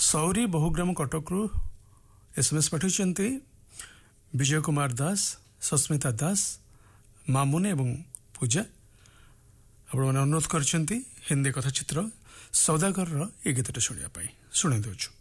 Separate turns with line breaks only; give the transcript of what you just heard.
सौरी बहुग्राम कटकरू SMS पठाई विजय कुमार दास सस्मिता दास मामुने एवं पूजा आपण अनुरोध कर हिंदी कथाचित्र सौदागर ये गीतटा शुणा शुणी दौचु।